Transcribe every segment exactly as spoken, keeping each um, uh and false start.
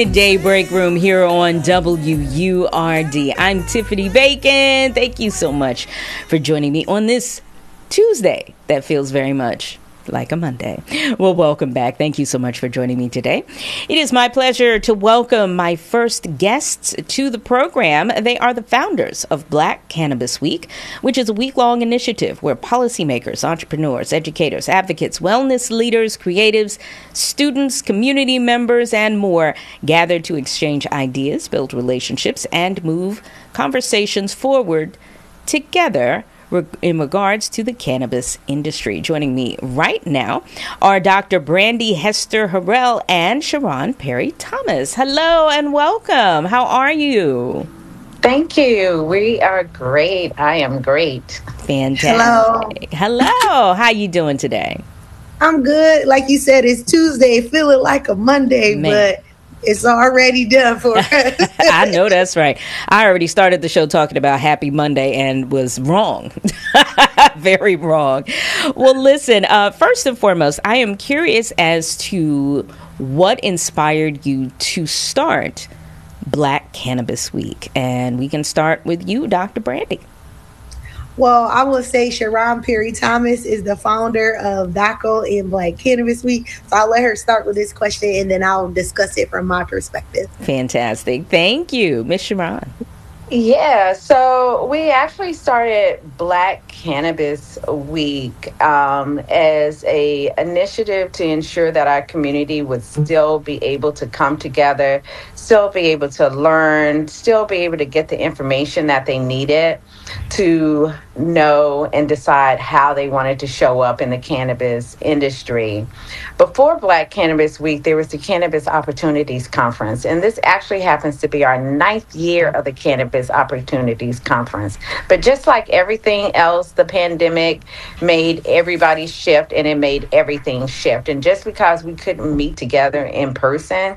Daybreak Room here on W U R D. I'm Tiffany Bacon. Thank you so much for joining me on this Tuesday that feels very much like a Monday. Well, welcome back. Thank you so much for joining me today. It is my pleasure to welcome my first guests to the program. They are the founders of Black Cannabis Week, which is a week-long initiative where policymakers, entrepreneurs, educators, advocates, wellness leaders, creatives, students, community members, and more gather to exchange ideas, build relationships, and move conversations forward together in regards to the cannabis industry. Joining me right now are Doctor Brandy Hester Harrell and Sharon Perry Thomas. Hello and welcome. How are you? Thank you. We are great. I am great. Fantastic. Hello. Hello. How you doing today? I'm good. Like you said, it's Tuesday, feeling like a Monday, Man. but it's already done for us. I know that's right. I already started the show talking about Happy Monday and was wrong. Very wrong. Well, listen, uh, first and foremost, I am curious as to what inspired you to start Black Cannabis Week. And we can start with you, Doctor Brandy. Well, I will say Sharon Perry Thomas is the founder of DACO and Black Cannabis Week. So I'll let her start with this question and then I'll discuss it from my perspective. Fantastic. Thank you, Miz Sharon. Yeah, so we actually started Black Cannabis Week um, as a initiative to ensure that our community would still be able to come together, still be able to learn, still be able to get the information that they needed to know and decide how they wanted to show up in the cannabis industry. Before Black Cannabis Week, there was the Cannabis Opportunities Conference, and this actually happens to be our ninth year of the Cannabis Opportunities Conference. But just like everything else, the pandemic made everybody shift, and it made everything shift. And just because we couldn't meet together in person,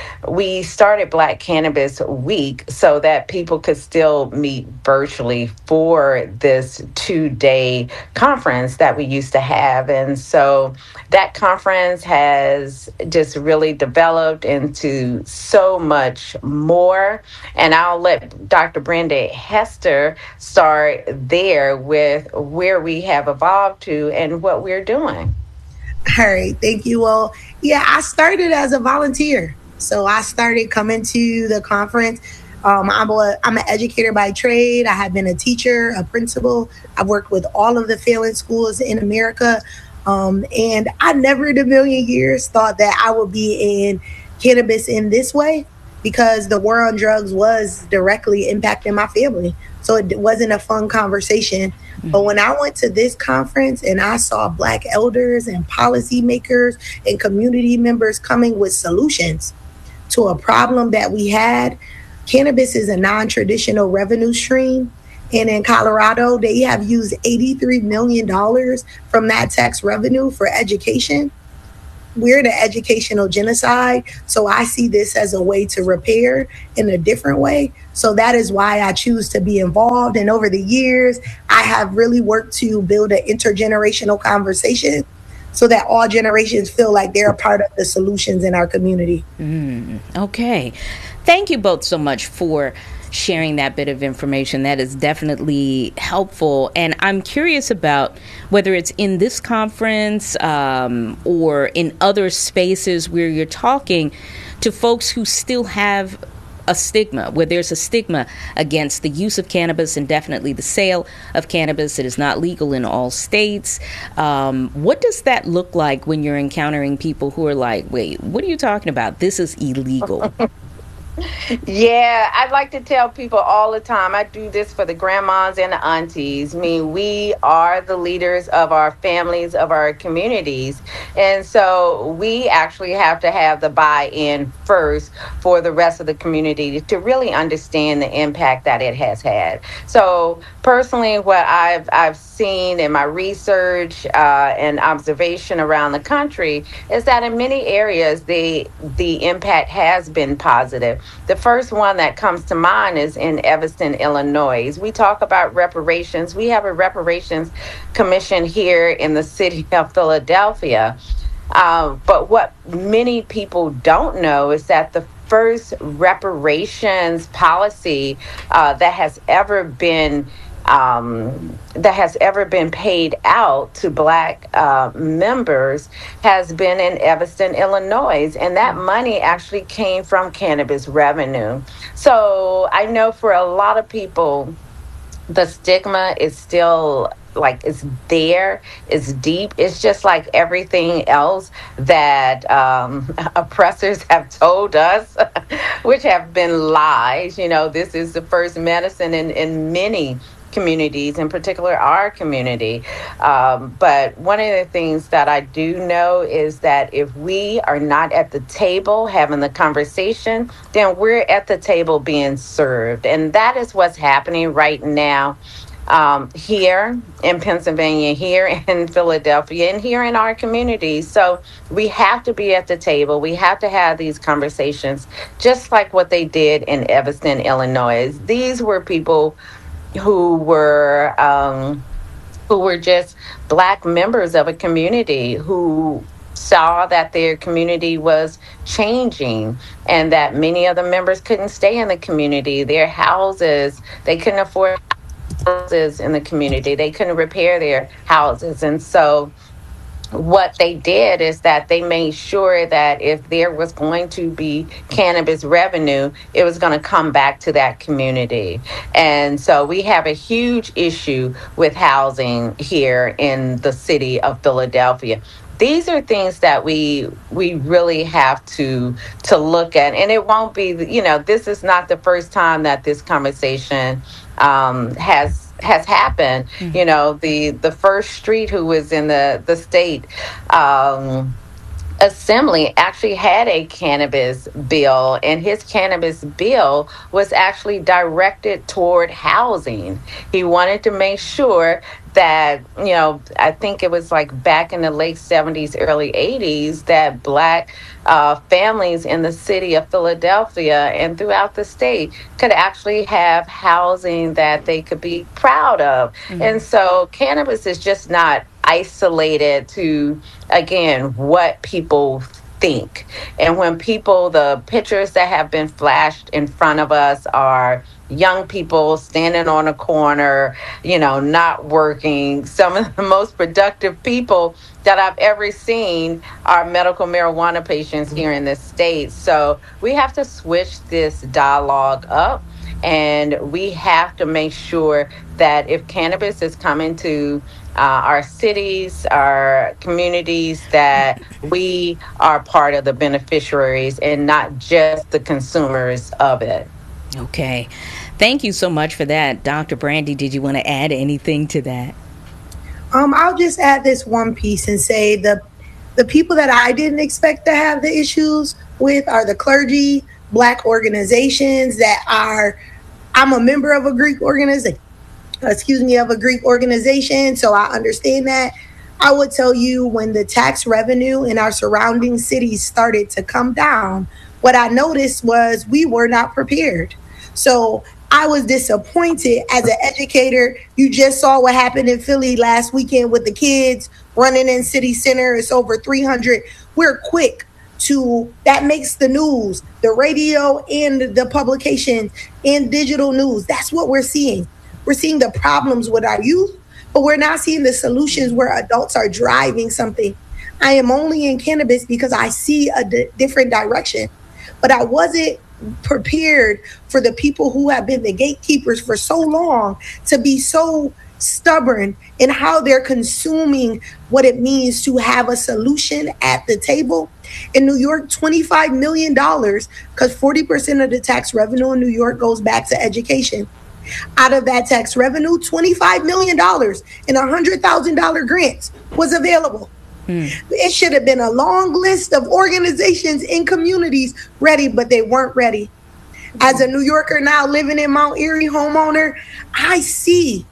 we started Black Cannabis Week so that people could still meet virtually for this two-day conference that we used to have. And so that conference has just really developed into so much more. And I'll let Doctor Brandy Hester start there with where we have evolved to and what we're doing. All right. Thank you. Well, yeah, I started as a volunteer. So I started coming to the conference. Um, I'm, a, I'm an educator by trade. I have been a teacher, a principal. I've worked with all of the failing schools in America. Um, and I never in a million years thought that I would be in cannabis in this way because the war on drugs was directly impacting my family. So it wasn't a fun conversation. Mm-hmm. But when I went to this conference and I saw Black elders and policymakers and community members coming with solutions to a problem that we had, cannabis is a non-traditional revenue stream. And in Colorado, they have used eighty-three million dollars from that tax revenue for education. We're the educational genocide. So I see this as a way to repair in a different way. So that is why I choose to be involved. And over the years, I have really worked to build an intergenerational conversation so that all generations feel like they're a part of the solutions in our community. Mm, okay. Thank you both so much for sharing that bit of information. That is definitely helpful. And I'm curious about whether it's in this conference um, or in other spaces where you're talking to folks who still have a stigma, where there's a stigma against the use of cannabis and definitely the sale of cannabis. It is not legal in all states. Um, what does that look like when you're encountering people who are like, wait, what are you talking about? This is illegal. Yeah, I like to tell people all the time, I do this for the grandmas and the aunties. I mean, we are the leaders of our families, of our communities. And so we actually have to have the buy-in first for the rest of the community to really understand the impact that it has had. So personally, what I've I've seen in my research uh, and observation around the country is that in many areas, the the impact has been positive. The first one that comes to mind is in Evanston, Illinois. We talk about reparations. We have a reparations commission here in the city of Philadelphia. Uh, but what many people don't know is that the first reparations policy uh, that has ever been um, that has ever been paid out to Black uh, members has been in Evanston, Illinois, and that money actually came from cannabis revenue. So I know for a lot of people, the stigma is still like it's there, it's deep. It's just like everything else that um, oppressors have told us, which have been lies. You know, this is the first medicine in, in many communities, in particular our community. Um, but one of the things that I do know is that if we are not at the table having the conversation, then we're at the table being served. And that is what's happening right now. Um, here in Pennsylvania, here in Philadelphia, and here in our community. So we have to be at the table. We have to have these conversations, just like what they did in Evanston, Illinois. These were people who were um, who were just Black members of a community who saw that their community was changing and that many of the members couldn't stay in the community. Their houses, they couldn't afford houses in the community. They couldn't repair their houses. And so what they did is that they made sure that if there was going to be cannabis revenue, it was going to come back to that community. And so we have a huge issue with housing here in the city of Philadelphia. These are things that we we really have to to look at, and it won't be, you know, this is not the first time that this conversation um, has has happened. Mm-hmm. You know, the the first street who was in the the state um, assembly actually had a cannabis bill, and his cannabis bill was actually directed toward housing. He wanted to make sure that, you know, I think it was like back in the late seventies, early eighties, that Black uh, families in the city of Philadelphia and throughout the state could actually have housing that they could be proud of. Mm-hmm. And so cannabis is just not isolated to, again, what people think. And when people, the pictures that have been flashed in front of us are young people standing on a corner, you know, not working. Some of the most productive people that I've ever seen are medical marijuana patients here in the state. So we have to switch this dialogue up, and we have to make sure that if cannabis is coming to Uh, our cities, our communities, that we are part of the beneficiaries and not just the consumers of it. Okay. Thank you so much for that. Doctor Brandy, did you want to add anything to that? Um, I'll just add this one piece and say the the people that I didn't expect to have the issues with are the clergy, Black organizations that are, I'm a member of a Greek organization. excuse me, of a Greek organization, so I understand that. I would tell you, when the tax revenue in our surrounding cities started to come down, what I noticed was we were not prepared. So I was disappointed as an educator. You just saw what happened in Philly last weekend with the kids running in city center. It's over three hundred. We're quick to, that makes the news, the radio and the publications and digital news. That's what we're seeing. We're seeing the problems with our youth, but we're not seeing the solutions where adults are driving something. I am only in cannabis because I see a d- different direction, but I wasn't prepared for the people who have been the gatekeepers for so long to be so stubborn in how they're consuming what it means to have a solution at the table. In New York, twenty-five million dollars, because forty percent of the tax revenue in New York goes back to education. Out of that tax revenue, twenty-five million dollars in one hundred thousand dollars grants was available. Mm. It should have been a long list of organizations in communities ready, but they weren't ready. As a New Yorker now living in Mount Airy, homeowner, I see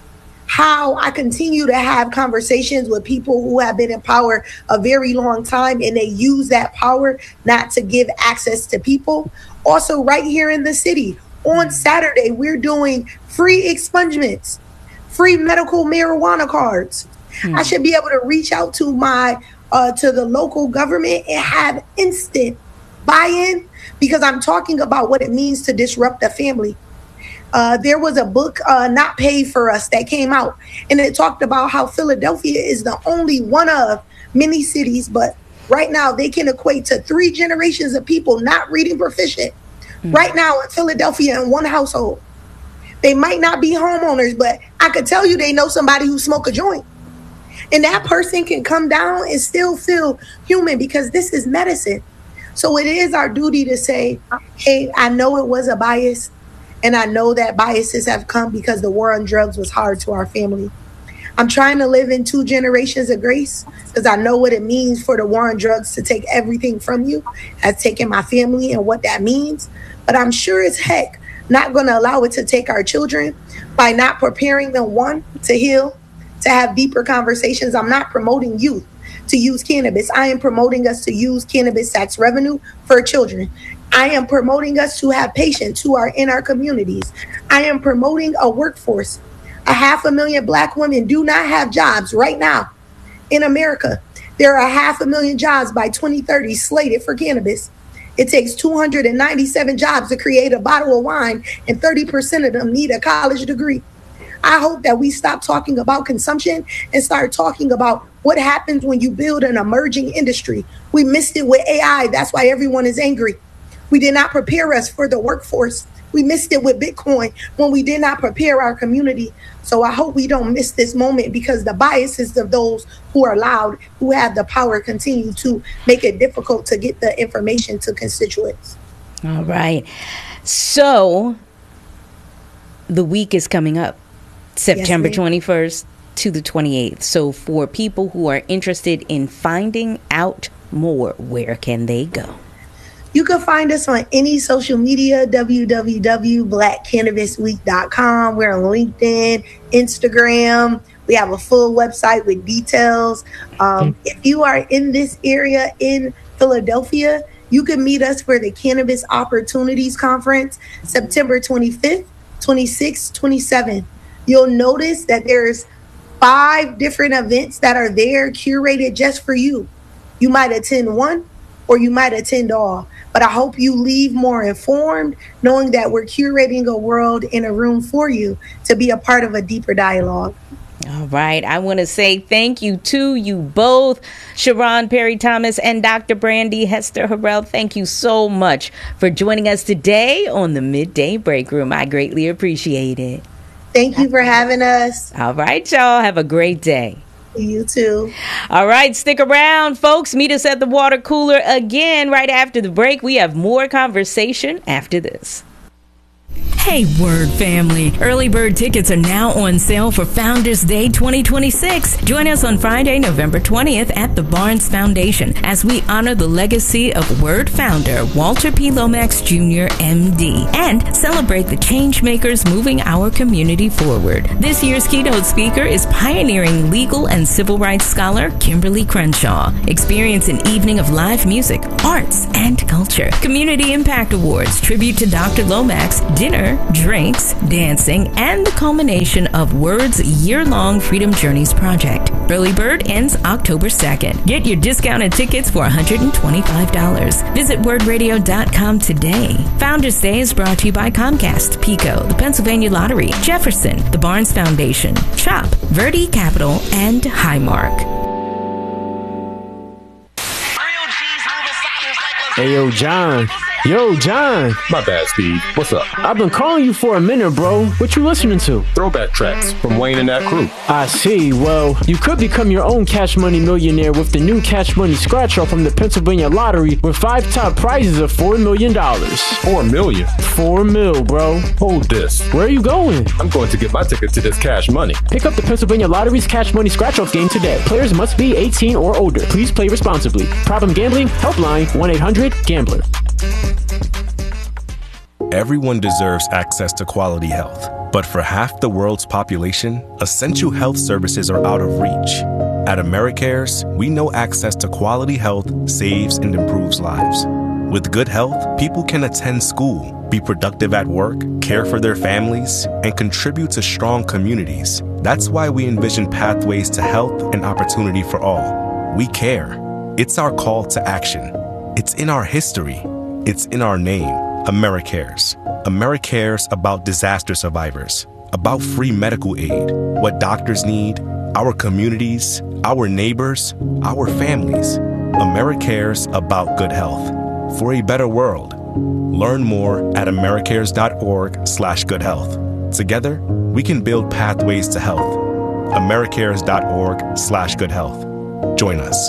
how I continue to have conversations with people who have been in power a very long time, and they use that power not to give access to people. Also, right here in the city, on Saturday, we're doing free expungements, free medical marijuana cards. Hmm. I should be able to reach out to my uh, to the local government and have instant buy-in because I'm talking about what it means to disrupt a family. Uh, there was a book, uh, Not Paid for Us, that came out, and it talked about how Philadelphia is the only one of many cities, but right now they can equate to three generations of people not reading proficient. Mm. Right now in Philadelphia in one household. They might not be homeowners, but I could tell you they know somebody who smoke a joint. And that person can come down and still feel human because this is medicine. So it is our duty to say, hey, I know it was a bias. And I know that biases have come because the war on drugs was hard to our family. I'm trying to live in two generations of grace because I know what it means for the war on drugs to take everything from you, has taken my family and what that means. But I'm sure as heck not going to allow it to take our children by not preparing them, one, to heal, to have deeper conversations. I'm not promoting youth to use cannabis. I am promoting us to use cannabis tax revenue for children. I am promoting us to have patients who are in our communities. I am promoting a workforce. A half a million Black women do not have jobs right now in America. There are half a million jobs by twenty thirty slated for cannabis. It takes two hundred ninety-seven jobs to create a bottle of wine, and thirty percent of them need a college degree. I hope that we stop talking about consumption and start talking about what happens when you build an emerging industry. We missed it with A I. That's why everyone is angry. We did not prepare us for the workforce. We missed it with Bitcoin when we did not prepare our community. So I hope we don't miss this moment because the biases of those who are loud, who have the power, continue to make it difficult to get the information to constituents. All right. So the week is coming up, September yes, twenty-first to the twenty-eighth. So for people who are interested in finding out more, where can they go? You can find us on any social media, w w w dot black cannabis week dot com. We're on LinkedIn, Instagram. We have a full website with details. Um, if you are in this area in Philadelphia, you can meet us for the Cannabis Opportunities Conference, September twenty-fifth, twenty-sixth, twenty-seventh. You'll notice that there's five different events that are there curated just for you. You might attend one or you might attend all. But I hope you leave more informed, knowing that we're curating a world in a room for you to be a part of a deeper dialogue. All right. I want to say thank you to you both, Sharron Perry Thomas and Doctor Brandy Hester Harrell. Thank you so much for joining us today on the Midday Break Room. I greatly appreciate it. Thank you for having us. All right, y'all. Have a great day. You too. All right, stick around, folks. Meet us at the water cooler again right after the break. We have more conversation after this. Hey, Word family. Early bird tickets are now on sale for Founders Day twenty twenty-six. Join us on Friday, November twentieth at the Barnes Foundation as we honor the legacy of Word founder Walter P. Lomax Junior M D and celebrate the change makers moving our community forward. This year's keynote speaker is pioneering legal and civil rights scholar Kimberly Crenshaw. Experience an evening of live music, arts, and culture. Community Impact Awards, tribute to Doctor Lomax, dinner, drinks, dancing, and the culmination of Word's year-long Freedom Journeys project. Early bird ends October second. Get your discounted tickets for one hundred twenty-five dollars. Visit word radio dot com today. Founders Day is brought to you by Comcast, Pico, the Pennsylvania Lottery, Jefferson, the Barnes Foundation, CHOP, Verde Capital, and Highmark. Hey, yo, John. Yo, John. My bad, Steve. What's up? I've been calling you for a minute, bro. What you listening to? Throwback tracks from Wayne and that crew. I see. Well, you could become your own Cash Money millionaire with the new Cash Money scratch-off from the Pennsylvania Lottery with five top prizes of four million dollars. Four million? Four mil, bro. Hold this. Where are you going? I'm going to get my ticket to this Cash Money. Pick up the Pennsylvania Lottery's Cash Money scratch-off game today. Players must be eighteen or older. Please play responsibly. Problem gambling? Helpline one eight hundred gambler. Everyone deserves access to quality health, but for half the world's population, essential health services are out of reach. At AmeriCares, we know access to quality health saves and improves lives. With good health, people can attend school, be productive at work, care for their families, and contribute to strong communities. That's why we envision pathways to health and opportunity for all. We care. It's our call to action. It's in our history. It's in our name, AmeriCares. AmeriCares about disaster survivors, about free medical aid, what doctors need, our communities, our neighbors, our families. AmeriCares about good health. For a better world. Learn more at americares.org slash good health. Together, we can build pathways to health. americares.org slash good health. Join us.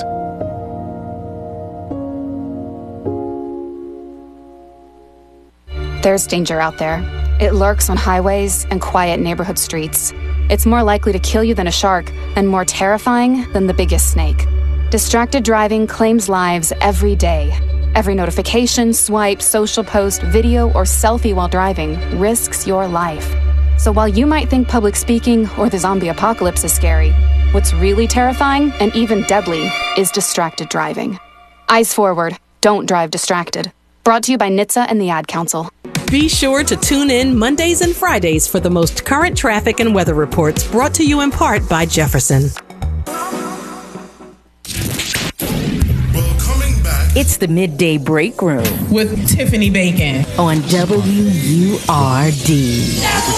There's danger out there. It lurks on highways and quiet neighborhood streets. It's more likely to kill you than a shark and more terrifying than the biggest snake. Distracted driving claims lives every day. Every notification, swipe, social post, video, or selfie while driving risks your life. So while you might think public speaking or the zombie apocalypse is scary, what's really terrifying and even deadly is distracted driving. Eyes forward. Don't drive distracted. Brought to you by N H T S A and the Ad Council. Be sure to tune in Mondays and Fridays for the most current traffic and weather reports, brought to you in part by Jefferson. It's the Midday Break Room with Tiffany Bacon on W U R D.